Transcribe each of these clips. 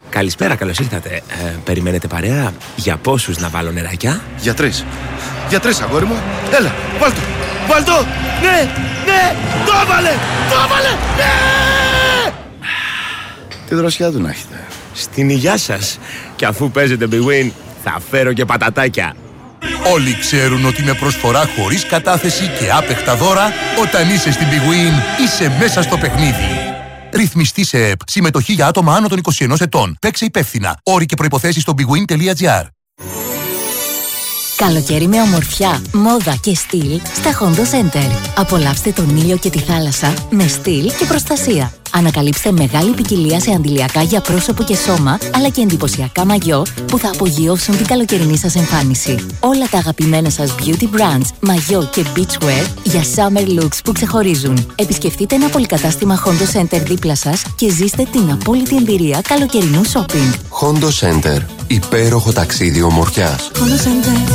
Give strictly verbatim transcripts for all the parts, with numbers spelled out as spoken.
Καλησπέρα, καλώς ήρθατε. Ε, περιμένετε παρέα? Για πόσους να βάλω νεράκια? Για τρεις. Για τρεις, αγόρι μου. Έλα, βάλ' το. Βάλ' το. Ναι, ναι, το έβαλε, το έβαλε, ναι! Τι δροσιά του να έχετε. Στην υγειά σας. Και αφού παίζετε Big Win, θα φέρω και πατατάκια. Όλοι ξέρουν ότι με προσφορά χωρίς κατάθεση και άπεχτα δώρα, όταν είσαι στην Big Win, είσαι μέσα στο παιχνίδι. Ρυθμιστή σε ΕΠ. Συμμετοχή για άτομα άνω των είκοσι ενός ετών. Παίξε υπεύθυνα. Όροι και προϋποθέσεις στο bigwin τελεία gr. Καλοκαίρι με ομορφιά, μόδα και στυλ στα Hondo Center. Απολαύστε τον ήλιο και τη θάλασσα με στυλ και προστασία. Ανακαλύψτε μεγάλη ποικιλία σε αντιλιακά για πρόσωπο και σώμα, αλλά και εντυπωσιακά μαγιό που θα απογειώσουν την καλοκαιρινή σας εμφάνιση. Όλα τα αγαπημένα σας beauty brands, μαγιό και beachwear για summer looks που ξεχωρίζουν. Επισκεφτείτε ένα πολυκατάστημα Hondo Center δίπλα σας και ζήστε την απόλυτη εμπειρία καλοκαιρινού shopping. Hondo Center. Υπέροχο ταξίδι ομορφιάς. Hondo Center.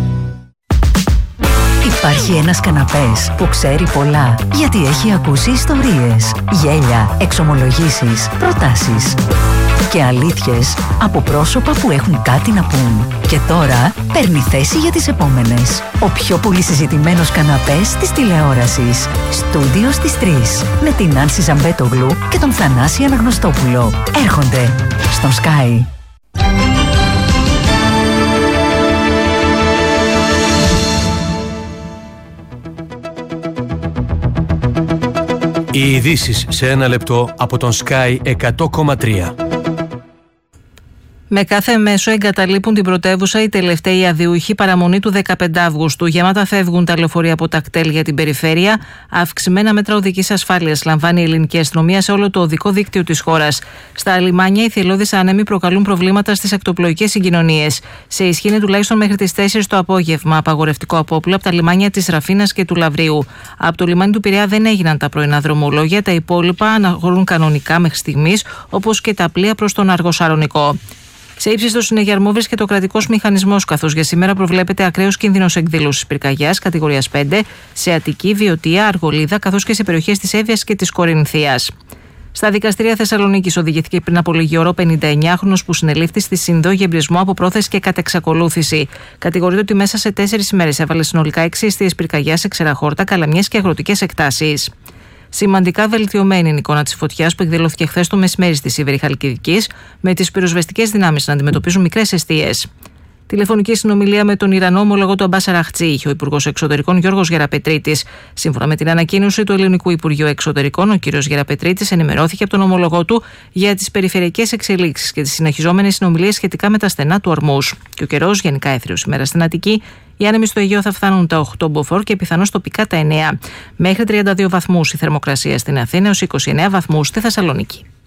Υπάρχει ένας καναπές που ξέρει πολλά, γιατί έχει ακούσει ιστορίες, γέλια, εξομολογήσεις, προτάσεις και αλήθειες από πρόσωπα που έχουν κάτι να πούν. Και τώρα παίρνει θέση για τις επόμενες. Ο πιο πολύ συζητημένος καναπές της τηλεόρασης. Στούντιο στις τρεις. Με την Άνση Ζαμπέτογλου και τον Θανάση Αναγνωστόπουλο. Έρχονται στον Sky. Οι ειδήσεις σε ένα λεπτό από τον Sky εκατό κόμμα τρία. Με κάθε μέσο εγκαταλείπουν την πρωτεύουσα οι τελευταίοι αδειούχοι παραμονή του δεκαπέντε Αυγούστου. Γεμάτα φεύγουν τα λεωφορεία από τα κτέλ για την περιφέρεια. Αυξημένα μέτρα οδικής ασφάλειας λαμβάνει η ελληνική αστυνομία σε όλο το οδικό δίκτυο της χώρας. Στα λιμάνια, οι θελώδεις άνεμοι προκαλούν προβλήματα στις ακτοπλοϊκές συγκοινωνίες. Σε ισχύ είναι τουλάχιστον μέχρι τις τέσσερις το απόγευμα απαγορευτικό απόπλου από τα λιμάνια της Ραφίνας και του Λαβρίου. Από το λιμάνι του Πειραιά δεν έγιναν τα πρωινά δρομολόγια. Τα υπόλοιπα αναχωρούν κανονικά μέχρι στιγμής, όπως και τα πλοία προς τον Αργοσαρονικό. Σε ύψιστο συνεγερμό βρίσκεται ο κρατικός μηχανισμός, καθώς για σήμερα προβλέπεται ακραίος κίνδυνος εκδήλωσης πυρκαγιάς κατηγορίας πέντε σε Αττική, Βιωτία, Αργολίδα, καθώς και σε περιοχές της Εύβοιας και της Κορινθίας. Στα δικαστήρια Θεσσαλονίκης οδηγήθηκε πριν από λίγη ώρα ο πενηνταεννιάχρονος που συνελήφθη στη Συνδό για εμπρισμό από πρόθεση και κατεξακολούθηση. Κατηγορείται ότι μέσα σε τέσσερις ημέρες έβαλε συνολικά έξι αιστείες πυρκαγιάς σε Ξεραχόρτα, Καλαμιές και αγροτικές εκτάσεις. Σημαντικά βελτιωμένη είναι η εικόνα της φωτιάς που εκδηλώθηκε χθες το μεσημέρι στη Σίβηρη Χαλκιδικής, με τις πυροσβεστικές δυνάμεις να αντιμετωπίζουν μικρές αιστείες. Τηλεφωνική συνομιλία με τον Ιρανό ομολογό του Αμπάς Αραχτζή είχε ο Υπουργός Εξωτερικών Γιώργος Γεραπετρίτης. Σύμφωνα με την ανακοίνωση του Ελληνικού Υπουργείου Εξωτερικών, ο κ. Γεραπετρίτης ενημερώθηκε από τον ομολογό του για τις περιφερειακές εξελίξεις και τις συνεχιζόμενες συνομιλίες σχετικά με τα στενά του Ορμούς. Και ο καιρός γενικά έθριος ημέρα στην Αττική. Οι άνεμοι στο Αιγαίο θα φτάνουν τα οκτώ μποφόρ και πιθανώς τοπικά τα εννέα. Μέχρι τριάντα δύο βαθμούς η θερμοκρασία στην Αθήνα έως είκοσι εννέα βαθμούς στη Θεσσαλονίκη.